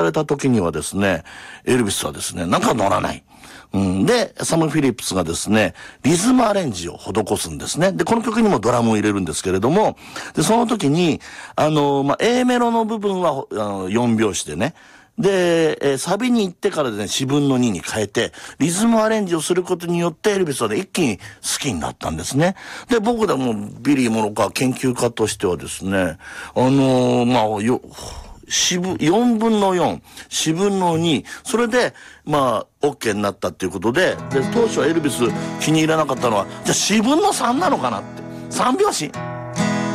れた時にはですね、エルビスはですね、なんか乗らない。で、サム・フィリップスがですね、リズムアレンジを施すんですね。で、この曲にもドラムを入れるんですけれども、で、その時に、A メロの部分は4拍子でね、で、サビに行ってからでね、4分の2に変えて、リズムアレンジをすることによって、エルビスはね、一気に好きになったんですね。で、僕でもビリー・モロカー研究家としてはですね、4分の4、4分の2、それで、OK になったっていうことで、当初はエルビス気に入らなかったのは、じゃあ4分の3なのかなって。3拍子